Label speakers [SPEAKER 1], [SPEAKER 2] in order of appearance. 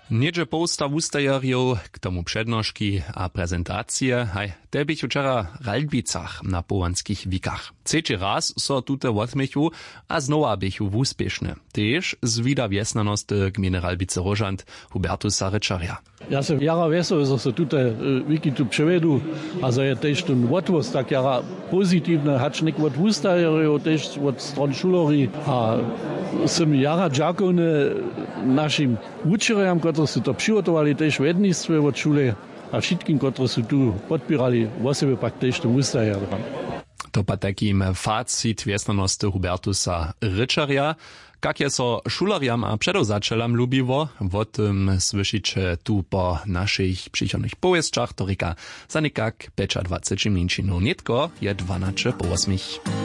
[SPEAKER 1] Niedzie pousta wustajerjów, k tomu przednożki a prezentacje, haj, te bych wczera w Ralbicach na połanskich wikach. Trzeci raz so tute odmychu, a znowa bychu wuspieszne. Tež zwida wiesnanost gminy Ralbice Rožant Hubertusa Ryczarja.
[SPEAKER 2] Ja sam jara wesoł, że so tute wiki tu przevedu, a że je też ten odwoz tak jara pozytywny, hacznik od wustajerjów, też od stron szulori, a sam jara dżakowny naszym uczerjam, którzy su to przygotowali, też wednictwo od szule, a wszystkim, którzy su tu podpierali, osoby pak też to wustajerjom.
[SPEAKER 1] To pa takim facit wiesnanosti Hubertusa Ryczarja. Jak je so šularjam a předozačelam lubivo, o tym słyszycie tu po naszych przychodnych powieszczach, to rika za nekak 25 minut. Nitko je 12 po 8.